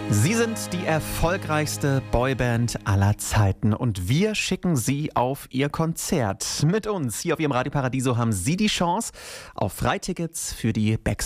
Sie sind die erfolgreichste Boyband aller Zeiten und wir schicken Sie auf Ihr Konzert. Mit uns hier auf Ihrem Radio Paradiso haben Sie die Chance auf Freitickets für die Backstage